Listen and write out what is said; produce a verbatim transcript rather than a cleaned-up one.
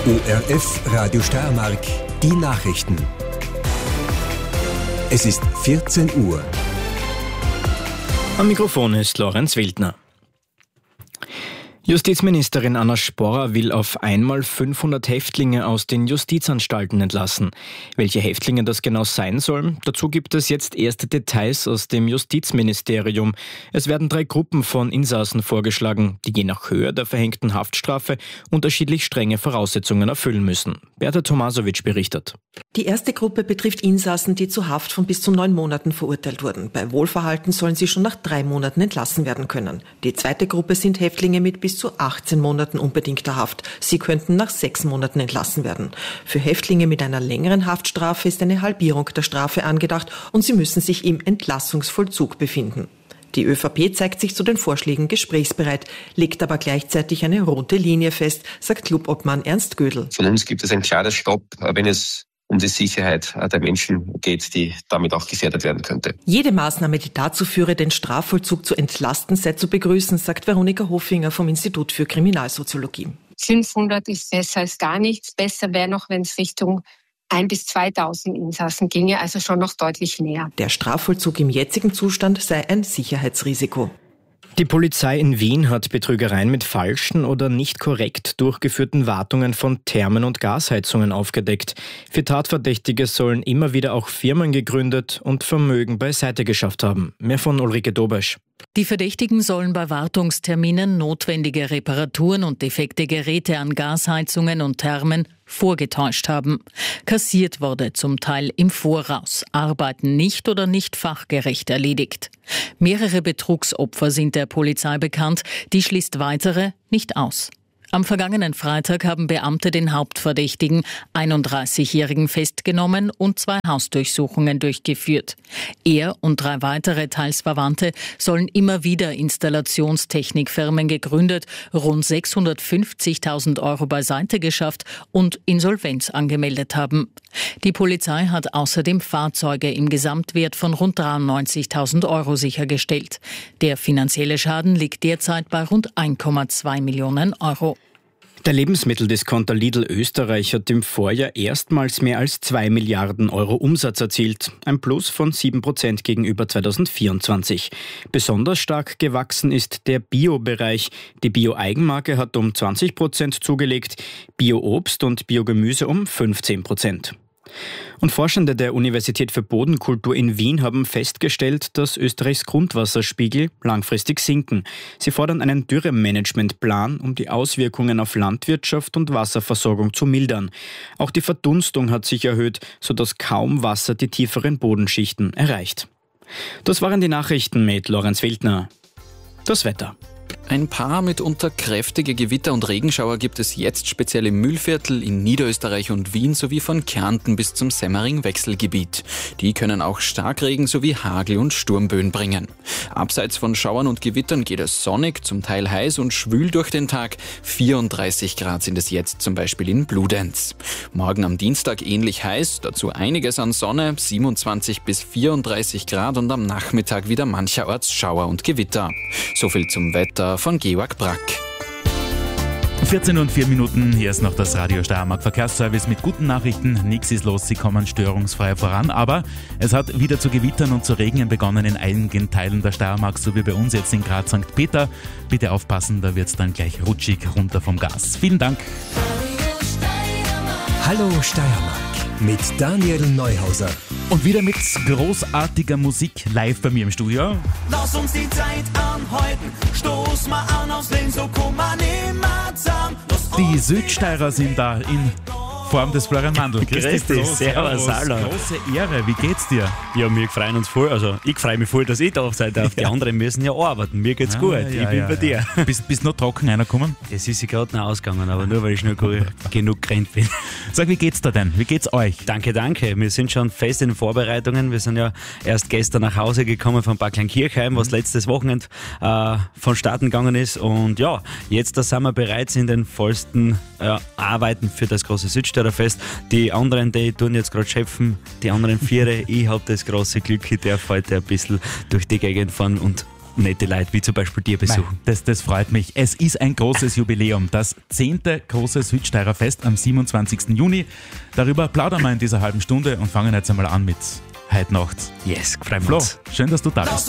O R F Radio Steiermark, die Nachrichten. Es ist vierzehn Uhr. Am Mikrofon ist Lorenz Wildner. Justizministerin Anna Sporrer will auf einmal fünfhundert Häftlinge aus den Justizanstalten entlassen. Welche Häftlinge das genau sein sollen? Dazu gibt es jetzt erste Details aus dem Justizministerium. Es werden drei Gruppen von Insassen vorgeschlagen, die je nach Höhe der verhängten Haftstrafe unterschiedlich strenge Voraussetzungen erfüllen müssen. Berta Tomasovic berichtet. Die erste Gruppe betrifft Insassen, die zu Haft von bis zu neun Monaten verurteilt wurden. Bei Wohlverhalten sollen sie schon nach drei Monaten entlassen werden können. Die zweite Gruppe sind Häftlinge mit bis zu achtzehn Monaten unbedingter Haft. Sie könnten nach sechs Monaten entlassen werden. Für Häftlinge mit einer längeren Haftstrafe ist eine Halbierung der Strafe angedacht und sie müssen sich im Entlassungsvollzug befinden. Die ÖVP zeigt sich zu den Vorschlägen gesprächsbereit, legt aber gleichzeitig eine rote Linie fest, sagt Clubobmann Ernst Gödel. Von uns gibt es ein klares Stopp, wenn es um die Sicherheit der Menschen geht, die damit auch gefährdet werden könnte. Jede Maßnahme, die dazu führe, den Strafvollzug zu entlasten, sei zu begrüßen, sagt Veronika Hofinger vom Institut für Kriminalsoziologie. fünfhundert ist besser als gar nichts. Besser wäre noch, wenn es Richtung ein bis zweitausend Insassen ginge, also schon noch deutlich näher. Der Strafvollzug im jetzigen Zustand sei ein Sicherheitsrisiko. Die Polizei in Wien hat Betrügereien mit falschen oder nicht korrekt durchgeführten Wartungen von Thermen- und Gasheizungen aufgedeckt. Für Tatverdächtige sollen immer wieder auch Firmen gegründet und Vermögen beiseite geschafft haben. Mehr von Ulrike Dobesch. Die Verdächtigen sollen bei Wartungsterminen notwendige Reparaturen und defekte Geräte an Gasheizungen und Thermen vorgetäuscht haben. Kassiert wurde zum Teil im Voraus, Arbeiten nicht oder nicht fachgerecht erledigt. Mehrere Betrugsopfer sind der Polizei bekannt, die schließt weitere nicht aus. Am vergangenen Freitag haben Beamte den Hauptverdächtigen, einunddreißigjährigen, festgenommen und zwei Hausdurchsuchungen durchgeführt. Er und drei weitere teils Verwandte sollen immer wieder Installationstechnikfirmen gegründet, rund sechshundertfünfzigtausend Euro beiseite geschafft und Insolvenz angemeldet haben. Die Polizei hat außerdem Fahrzeuge im Gesamtwert von rund dreiundneunzigtausend Euro sichergestellt. Der finanzielle Schaden liegt derzeit bei rund eins Komma zwei Millionen Euro. Der Lebensmitteldiscounter Lidl Österreich hat im Vorjahr erstmals mehr als zwei Milliarden Euro Umsatz erzielt. Ein Plus von sieben Prozent gegenüber zweitausendvierundzwanzig. Besonders stark gewachsen ist der Bio-Bereich. Die Bio-Eigenmarke hat um zwanzig Prozent zugelegt, Bio-Obst und Biogemüse um fünfzehn Prozent. Und Forschende der Universität für Bodenkultur in Wien haben festgestellt, dass Österreichs Grundwasserspiegel langfristig sinken. Sie fordern einen Dürremanagementplan, um die Auswirkungen auf Landwirtschaft und Wasserversorgung zu mildern. Auch die Verdunstung hat sich erhöht, sodass kaum Wasser die tieferen Bodenschichten erreicht. Das waren die Nachrichten mit Lorenz Wildner. Das Wetter. Ein paar mitunter kräftige Gewitter und Regenschauer gibt es jetzt speziell im Mühlviertel, in Niederösterreich und Wien sowie von Kärnten bis zum Semmering-Wechselgebiet. Die können auch Starkregen sowie Hagel und Sturmböen bringen. Abseits von Schauern und Gewittern geht es sonnig, zum Teil heiß und schwül durch den Tag. vierunddreißig Grad sind es jetzt zum Beispiel in Bludenz. Morgen am Dienstag ähnlich heiß, dazu einiges an Sonne, siebenundzwanzig bis vierunddreißig Grad und am Nachmittag wieder mancherorts Schauer und Gewitter. So viel zum Wetter von Georg Brack. vierzehn und vier Minuten, hier ist noch das Radio Steiermark Verkehrsservice mit guten Nachrichten. Nichts ist los, sie kommen störungsfrei voran, aber es hat wieder zu Gewittern und zu Regnen begonnen in einigen Teilen der Steiermark, so wie bei uns jetzt in Graz Sankt Peter. Bitte aufpassen, da wird es dann gleich rutschig runter vom Gas. Vielen Dank. Hallo Steiermark mit Daniel Neuhauser. Und wieder mit großartiger Musik live bei mir im Studio. Lass uns die Zeit anhalten, stoß mal an aufs Leben, so komm man immer zusammen. Die Südsteirer sind da in Form des Florian Mandl. Grüß dich, servus, hallo. Große Ehre, wie geht's dir? Ja, wir freuen uns voll, also ich freue mich voll, dass ich da sein darf. Die anderen müssen ja arbeiten, mir geht's Ah, gut, ja, ich ja, bin ja, bei dir. Ja. Bist, bist noch trocken reingekommen? Es ist sich gerade noch ausgegangen, aber nur weil ich schnell genug gerannt bin. Sag, wie geht's da denn? Wie geht's euch? Danke, danke. Wir sind schon fest in den Vorbereitungen. Wir sind ja erst gestern nach Hause gekommen von Bad Kleinkirchheim, was letztes Wochenende äh, vonstatten gegangen ist. Und ja, jetzt da sind wir bereits in den vollsten äh, Arbeiten für das große Südsteirer-Fest. Die anderen, die tun jetzt gerade schöpfen, die anderen Viere. Ich habe das große Glück, ich darf heute ein bisschen durch die Gegend fahren und nette Leute, wie zum Beispiel dir besuchen. Das, das freut mich. Es ist ein großes Jubiläum, das zehnte große Südsteirer Fest am siebenundzwanzigsten Juni. Darüber plaudern wir in dieser halben Stunde und fangen jetzt einmal an mit Heute Nacht. Yes, freuen wir Flo, uns. schön, dass du da bist.